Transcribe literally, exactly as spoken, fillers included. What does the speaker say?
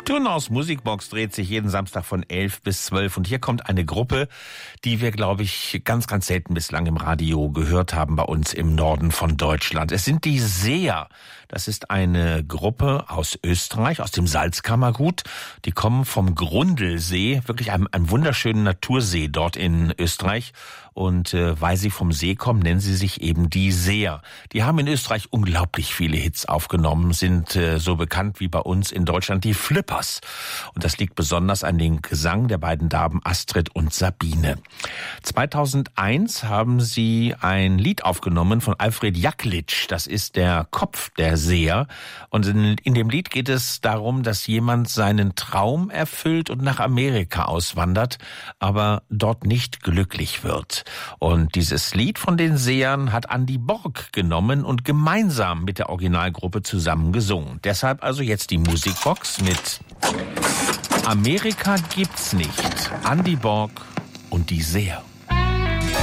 Turnhaus Musikbox dreht sich jeden Samstag von elf bis zwölf. Und hier kommt eine Gruppe, die wir, glaube ich, ganz, ganz selten bislang im Radio gehört haben bei uns im Norden von Deutschland. Es sind die Seher. Das ist eine Gruppe aus Österreich, aus dem Salzkammergut. Die kommen vom Grundlsee, wirklich einem, einem wunderschönen Natursee dort in Österreich. Und äh, weil sie vom See kommen, nennen sie sich eben die Seher. Die haben in Österreich unglaublich viele Hits aufgenommen, sind äh, so bekannt wie bei uns in Deutschland die Flippers. Und das liegt besonders an den Gesang der beiden Damen Astrid und Sabine. zweitausendeins haben sie ein Lied aufgenommen von Alfred Jaklic. Das ist der Kopf der Seher. Und in, in dem Lied geht es darum, dass jemand seinen Traum erfüllt und nach Amerika auswandert, aber dort nicht glücklich wird. Und dieses Lied von den Sehern hat Andy Borg genommen und gemeinsam mit der Originalgruppe zusammen gesungen. Deshalb also jetzt die Musikbox mit Amerika gibt's nicht. Andy Borg und die Seher.